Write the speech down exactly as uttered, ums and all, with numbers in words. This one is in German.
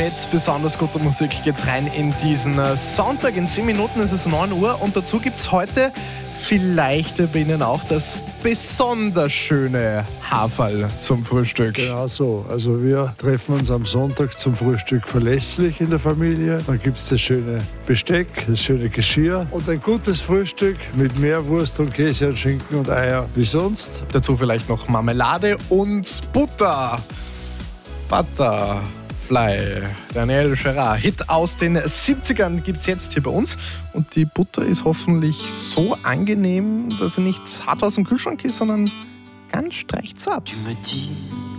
Mit besonders guter Musik geht's rein in diesen Sonntag. In zehn Minuten ist es neun Uhr und dazu gibt's heute vielleicht bei Ihnen auch das besonders schöne Haferl zum Frühstück. Genau so. Also wir treffen uns am Sonntag zum Frühstück verlässlich in der Familie. Dann gibt es das schöne Besteck, das schöne Geschirr und ein gutes Frühstück mit mehr Wurst und Käse und Schinken und Eier wie sonst. Dazu vielleicht noch Marmelade und Butter. Butter. Daniel Gerard. Hit aus den siebzigern gibt es jetzt hier bei uns. Und die Butter ist hoffentlich so angenehm, dass sie nicht hart aus dem Kühlschrank ist, sondern ganz streichzart. Tu me dis